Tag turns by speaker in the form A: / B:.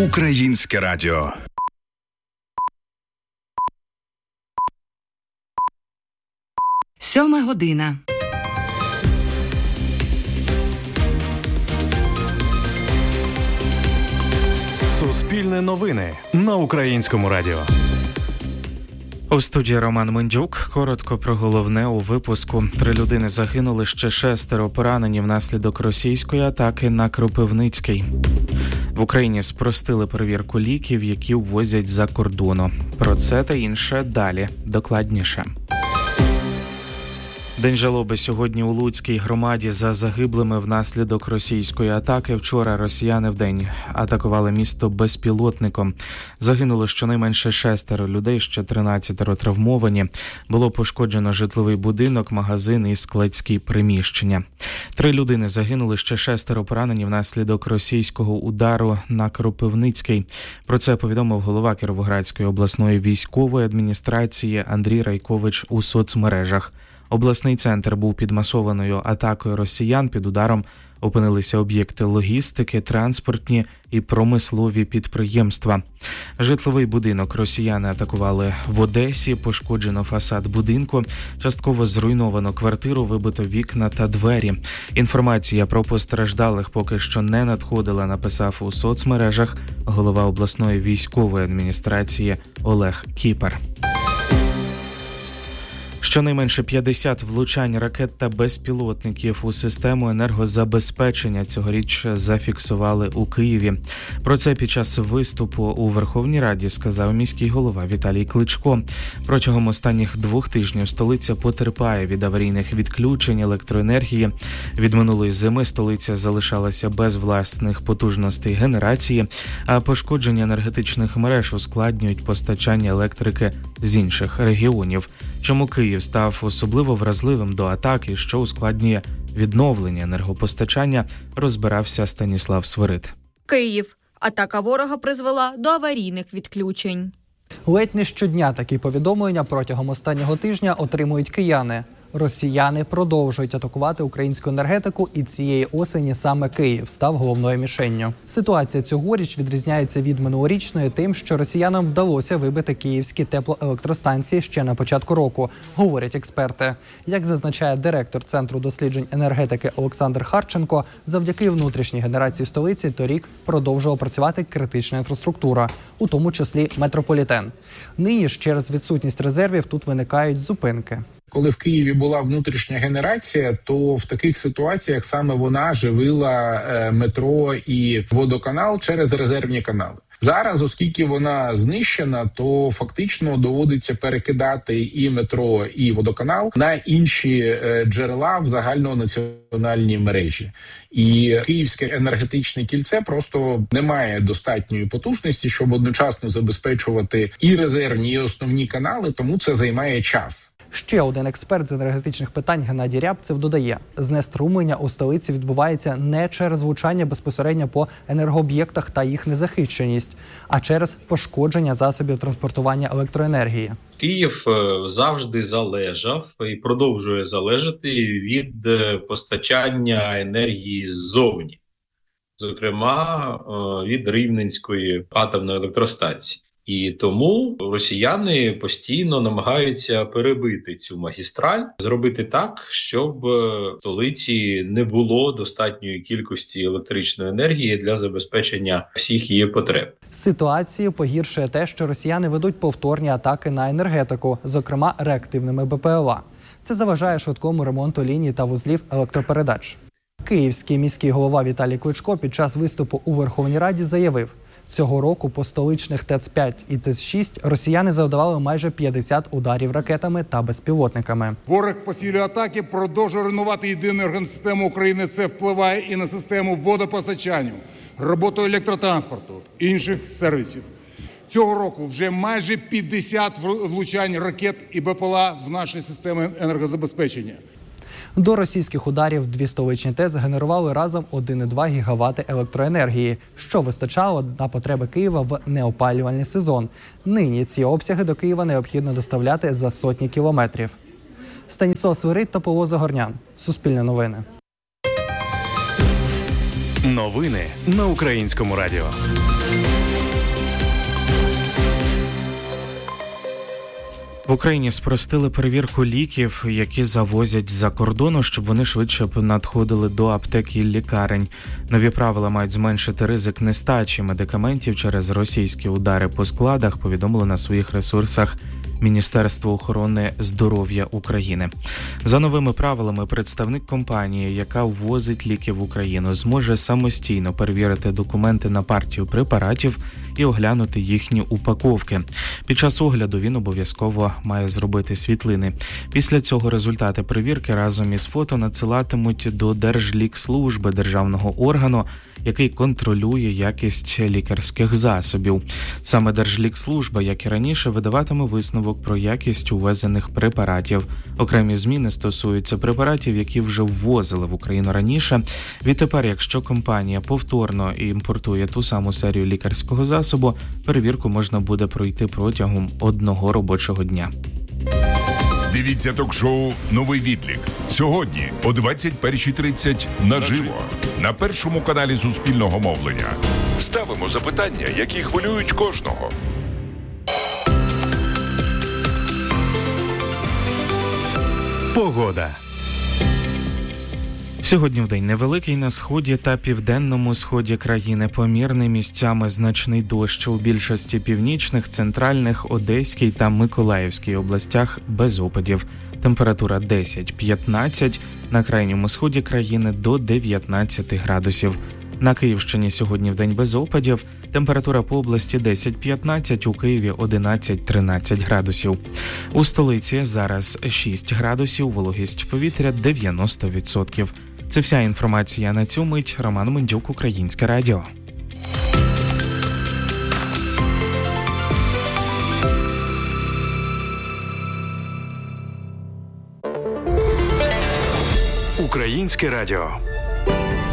A: Українське радіо.
B: Сьома година.
C: Суспільне новини на Українському радіо.
D: У студії Роман Мендюк. Коротко про головне у випуску. 3 людини загинули, ще 6 поранені внаслідок російської атаки на Кропивницький. В Україні спростили перевірку ліків, які ввозять за кордону. Про це та інше далі, докладніше. День жалоби сьогодні у Луцькій громаді за загиблими внаслідок російської атаки. Вчора росіяни вдень атакували місто безпілотником. Загинуло щонайменше 6 людей, ще 13 травмовані. Було пошкоджено житловий будинок, магазин і складські приміщення. 3 людини загинули, ще 6 поранені внаслідок російського удару на Кропивницький. Про це повідомив голова Кіровоградської обласної військової адміністрації Андрій Райкович у соцмережах. Обласний центр був під масованою атакою росіян. Під ударом опинилися об'єкти логістики, транспортні і промислові підприємства. Житловий будинок росіяни атакували в Одесі, пошкоджено фасад будинку, частково зруйновано квартиру, вибито вікна та двері. Інформація про постраждалих поки що не надходила, написав у соцмережах голова обласної військової адміністрації Олег Кіпер. Щонайменше 50 влучань ракет та безпілотників у систему енергозабезпечення цьогоріч зафіксували у Києві. Про це під час виступу у Верховній Раді сказав міський голова Віталій Кличко. Протягом останніх 2 тижнів столиця потерпає від аварійних відключень електроенергії. Від минулої зими столиця залишалася без власних потужностей генерації, а пошкодження енергетичних мереж ускладнюють постачання електрики з інших регіонів. Чому Київ став особливо вразливим до атаки, що ускладнює відновлення енергопостачання, розбирався Станіслав Свирид.
E: Київ. Атака ворога призвела до аварійних відключень.
F: Ледь не щодня такі повідомлення протягом останнього тижня отримують кияни. Росіяни продовжують атакувати українську енергетику, і цієї осені саме Київ став головною мішенню. Ситуація цьогоріч відрізняється від минулорічної тим, що росіянам вдалося вибити київські теплоелектростанції ще на початку року, говорять експерти. Як зазначає директор Центру досліджень енергетики Олександр Харченко, завдяки внутрішній генерації столиці торік продовжувала працювати критична інфраструктура, у тому числі метрополітен. Нині ж через відсутність резервів тут виникають зупинки.
G: Коли в Києві була внутрішня генерація, то в таких ситуаціях саме вона живила метро і водоканал через резервні канали. Зараз, оскільки вона знищена, то фактично доводиться перекидати і метро, і водоканал на інші джерела в загальнонаціональній мережі. І Київське енергетичне кільце просто не має достатньої потужності, щоб одночасно забезпечувати і резервні, і основні канали, тому це займає час.
F: Ще один експерт з енергетичних питань Геннадій Рябцев додає, знеструмлення у столиці відбувається не через влучання безпосередньо по енергооб'єктах та їх незахищеність, а через пошкодження засобів транспортування електроенергії.
H: Київ завжди залежав і продовжує залежати від постачання енергії ззовні, зокрема від Рівненської атомної електростанції. І тому росіяни постійно намагаються перебити цю магістраль, зробити так, щоб в столиці не було достатньої кількості електричної енергії для забезпечення всіх її потреб.
F: Ситуацію погіршує те, що росіяни ведуть повторні атаки на енергетику, зокрема реактивними БПЛА. Це заважає швидкому ремонту ліній та вузлів електропередач. Київський міський голова Віталій Кличко під час виступу у Верховній Раді заявив, цього року по столичних ТЕЦ-5 і ТЕЦ-6 росіяни завдавали майже 50 ударів ракетами та безпілотниками.
I: Ворог посилює атаки, продовжує руйнувати єдину енергосистему України. Це впливає і на систему водопостачання, роботу електротранспорту, інших сервісів. Цього року вже майже 50 влучань ракет і БПЛА в нашій системі енергозабезпечення.
F: До російських ударів 2 столичні ТЕЦ генерували разом 1,2 гігавати електроенергії, що вистачало на потреби Києва в неопалювальний сезон. Нині ці обсяги до Києва необхідно доставляти за сотні кілометрів. Станіслав Свирид та Павло Загорнян. Суспільне новини.
C: Новини на Українському радіо.
D: В Україні спростили перевірку ліків, які завозять з-за кордону, щоб вони швидше надходили до аптек і лікарень. Нові правила мають зменшити ризик нестачі медикаментів через російські удари по складах, повідомило на своїх ресурсах Міністерство охорони здоров'я України. За новими правилами, представник компанії, яка ввозить ліки в Україну, зможе самостійно перевірити документи на партію препаратів і оглянути їхні упаковки. Під час огляду він обов'язково має зробити світлини. Після цього результати перевірки разом із фото надсилатимуть до Держлікслужби, державного органу, який контролює якість лікарських засобів. Саме Держлікслужба, як і раніше, видаватиме висновок про якість увезених препаратів. Окремі зміни стосуються препаратів, які вже ввозили в Україну раніше. Відтепер, якщо компанія повторно імпортує ту саму серію лікарського засобу, перевірку можна буде пройти протягом 1 робочого дня.
A: Дивіться ток-шоу «Новий відлік» сьогодні о 21:30 наживо на першому каналі Суспільного мовлення. Ставимо запитання, які хвилюють кожного.
C: Погода.
D: Сьогодні вдень невеликий на сході та південному сході країни. Помірний, місцями значний дощ. У більшості північних, центральних, Одеській та Миколаївській областях без опадів. Температура 10-15, на крайньому сході країни до 19 градусів. На Київщині сьогодні вдень без опадів. Температура по області 10-15, у Києві 11-13 градусів. У столиці зараз 6 градусів, вологість повітря 90%. Це вся інформація на цю мить. Роман Мендюк, Українське радіо.
C: Українське радіо.